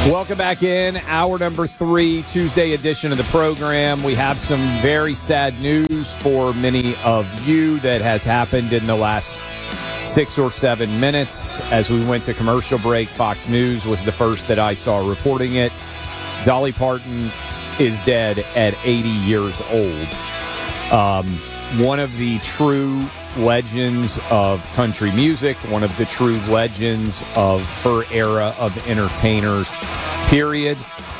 Welcome back in. Hour number 3, Tuesday edition of the program. We have some very sad news for many of you that has happened in the last 6 or 7 minutes. As we went to commercial break, Fox News was the first that I saw reporting it. Dolly Parton is dead at 80 years old. One of the true legends of country music, one of the true legends of her era of entertainers, period.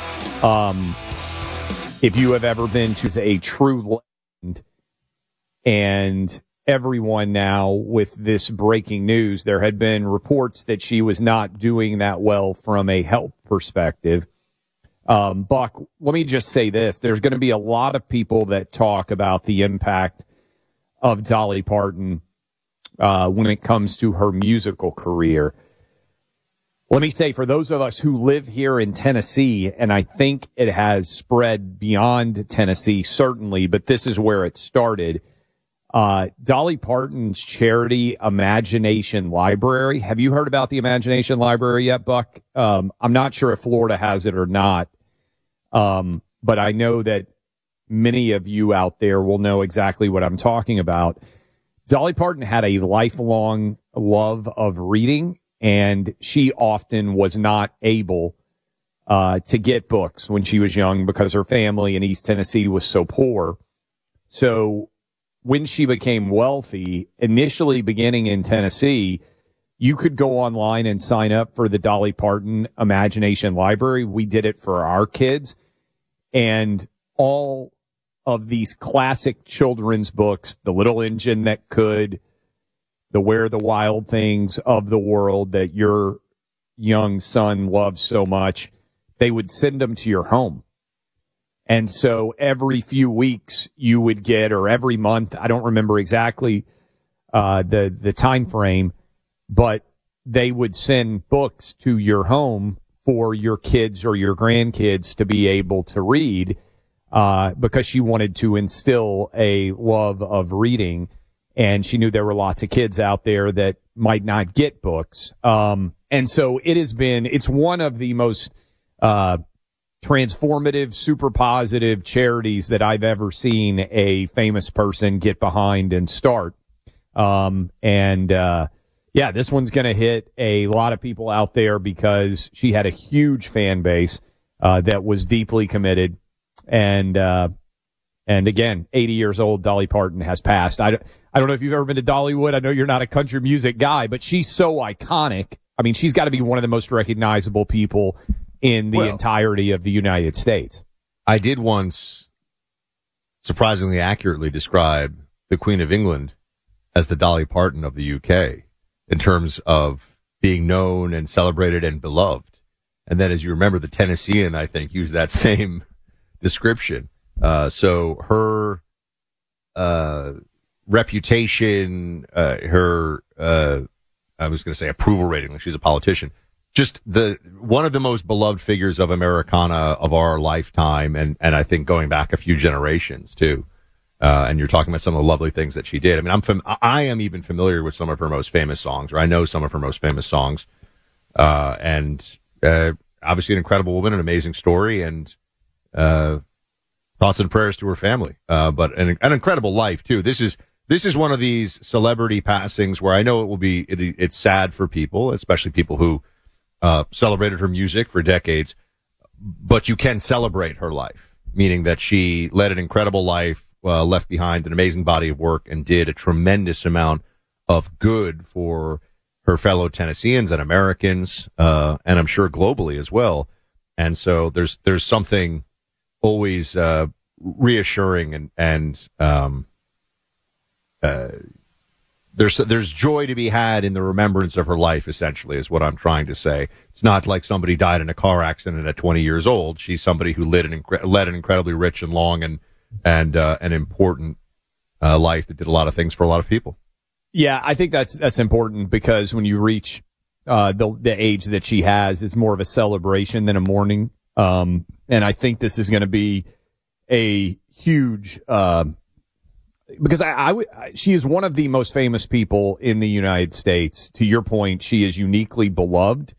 If you have ever been to a true legend, and everyone now with this breaking news, there had been reports that she was not doing that well from a health perspective. Buck, let me just say this. There's going to be a lot of people that talk about the impact of Dolly Parton when it comes to her musical career. Let me say, for those of us who live here in Tennessee, and I think it has spread beyond Tennessee, certainly, but this is where it started, Dolly Parton's charity Imagination Library. Have you heard about the Imagination Library yet, Buck? I'm not sure if Florida has it or not, but I know that many of you out there will know exactly what I'm talking about. Dolly Parton had a lifelong love of reading, and she often was not able to get books when she was young because her family in East Tennessee was so poor. So when she became wealthy, initially beginning in Tennessee, you could go online and sign up for the Dolly Parton Imagination Library. We did it for our kids, and all of these classic children's books, The Little Engine That Could, the Where the Wild Things of the World that your young son loves so much, they would send them to your home. And so every few weeks you would get, or every month, I don't remember exactly the time frame, but they would send books to your home for your kids or your grandkids to be able to read, because she wanted to instill a love of reading, and she knew there were lots of kids out there that might not get books. And so it's one of the most transformative, super positive charities that I've ever seen a famous person get behind and start. Yeah, this one's going to hit a lot of people out there because she had a huge fan base that was deeply committed. And again, 80 years old, Dolly Parton has passed. I don't know if you've ever been to Dollywood. I know you're not a country music guy, but she's so iconic. I mean, she's got to be one of the most recognizable people in the entirety of the United States. I did once surprisingly accurately describe the Queen of England as the Dolly Parton of the UK in terms of being known and celebrated and beloved. And then, as you remember, the Tennessean, I think, used that same description. So her reputation, her I was going to say approval rating, like she's a politician, just one of the most beloved figures of Americana of our lifetime, and I think going back a few generations too. And you're talking about some of the lovely things that she did. I mean, I am even familiar with some of her most famous songs, or I know some of her most famous songs. And obviously an incredible woman, an amazing story, and thoughts and prayers to her family. But an incredible life too. This is one of these celebrity passings where I know it's sad for people, especially people who celebrated her music for decades, but you can celebrate her life, meaning that she led an incredible life, left behind an amazing body of work, and did a tremendous amount of good for her fellow Tennesseans and Americans, and I'm sure globally as well. And so there's something always reassuring and there's joy to be had in the remembrance of her life, essentially, is what I'm trying to say. It's not like somebody died in a car accident at 20 years old. She's somebody who led an incredibly rich and long and an important life that did a lot of things for a lot of people. Yeah, I think that's important, because when you reach the age that she has, it's more of a celebration than a mourning. And I think this is going to be a huge because she is one of the most famous people in the United States. To your point, she is uniquely beloved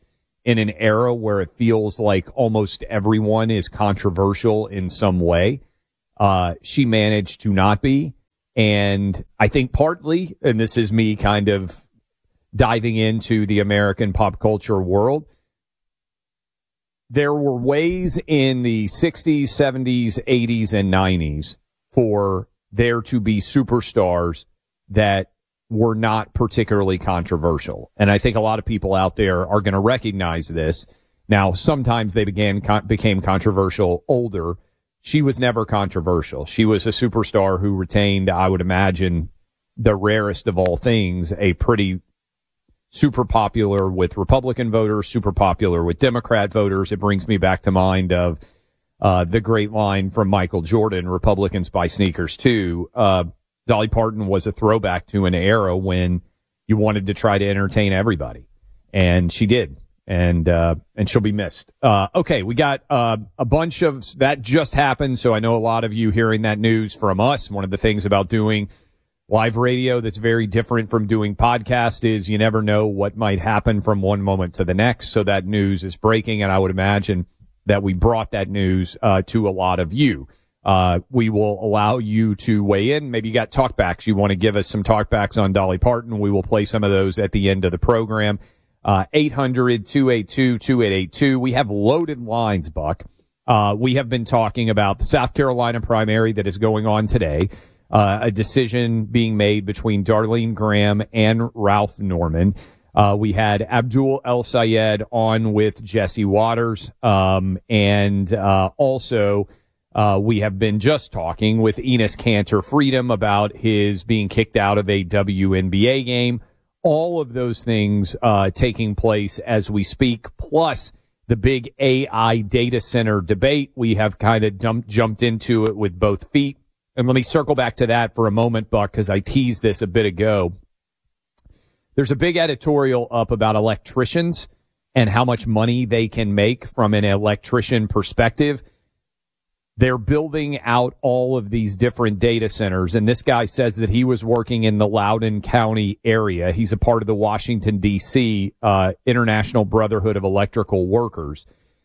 in an era where it feels like almost everyone is controversial in some way. She managed to not be. And I think partly, and this is me kind of diving into the American pop culture world, there were ways in the 60s, 70s, 80s, and 90s for there to be superstars that were not particularly controversial. And I think a lot of people out there are going to recognize this. Now, sometimes they became controversial older. She was never controversial. She was a superstar who retained, I would imagine, the rarest of all things, a pretty super popular with Republican voters, super popular with Democrat voters. It brings me back to mind of the great line from Michael Jordan, Republicans buy sneakers too. Dolly Parton was a throwback to an era when you wanted to try to entertain everybody, and she did. And she'll be missed. Okay, we got a bunch of that just happened, so I know a lot of you hearing that news from us. One of the things about doing live radio that's very different from doing podcast is you never know what might happen from one moment to the next. So that news is breaking, and I would imagine that we brought that news to a lot of you. We will allow you to weigh in. Maybe you got talkbacks. You want to give us some talkbacks on Dolly Parton. We will play some of those at the end of the program. 800-282-2882. We have loaded lines, Buck. We have been talking about the South Carolina primary that is going on today. A decision being made between Darlene Graham and Ralph Norman. We had Abdul El Sayed on with Jesse Waters. And also, we have been just talking with Enes Kanter Freedom about his being kicked out of a WNBA game. All of those things taking place as we speak, plus the big AI data center debate. We have kind of jumped into it with both feet. And let me circle back to that for a moment, Buck, because I teased this a bit ago. There's a big editorial up about electricians and how much money they can make from an electrician perspective. They're building out all of these different data centers, and this guy says that he was working in the Loudoun County area. He's a part of the Washington, D.C. International Brotherhood of Electrical Workers.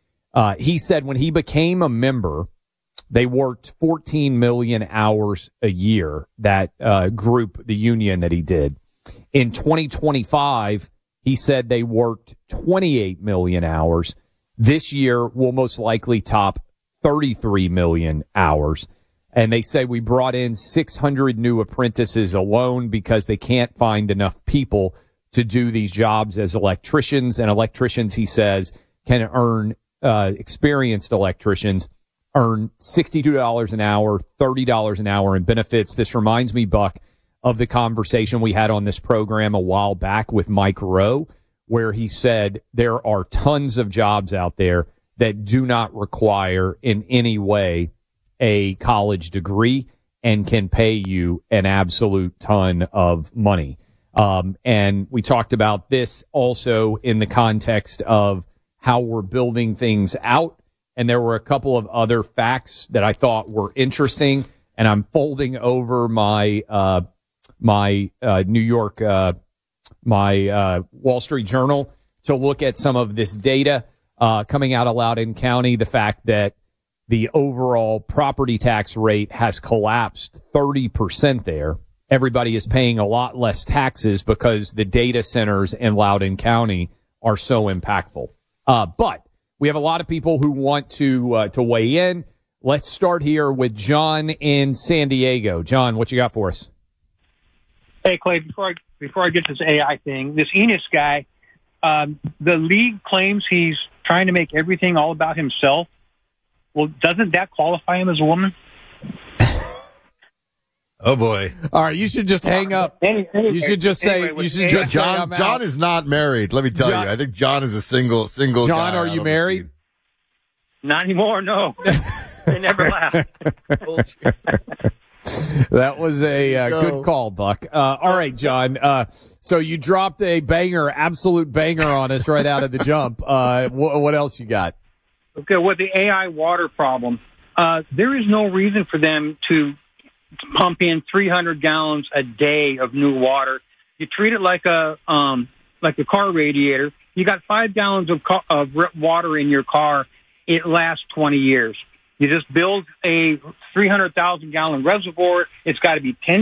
He said when he became a member, they worked 14 million hours a year, that group, the union that he did. In 2025, he said they worked 28 million hours. This year will most likely top 33 million hours. And they say we brought in 600 new apprentices alone because they can't find enough people to do these jobs as electricians. And electricians, he says, can earn, experienced electricians earn $62 an hour, $30 an hour in benefits. This reminds me, Buck, of the conversation we had on this program a while back with Mike Rowe, where he said there are tons of jobs out there that do not require in any way a college degree and can pay you an absolute ton of money. And we talked about this also in the context of how we're building things out. And there were a couple of other facts that I thought were interesting. And I'm folding over my New York, my Wall Street Journal to look at some of this data coming out of Loudoun County. The fact that the overall property tax rate has collapsed 30% there. Everybody is paying a lot less taxes because the data centers in Loudoun County are so impactful. But we have a lot of people who want to weigh in. Let's start here with John in San Diego. John, what you got for us? Hey, Clay, before I get to this AI thing, this Enes guy, the league claims he's trying to make everything all about himself. Well, doesn't that qualify him as a woman? Oh boy! All right, you should just hang up. You should just say. You should just John. John is not married. Let me tell you. I think John is a single. John, guy are you married? Not anymore. No, they never laugh. That was a good call, Buck. All right, John. So you dropped a banger, absolute banger on us right out of the jump. What else you got? Okay, with the AI water problem, there is no reason for them to pump in 300 gallons a day of new water. You treat it like a car radiator. You got 5 gallons of water in your car. It lasts 20 years. You just build a 300,000 gallon reservoir. It's got to be 10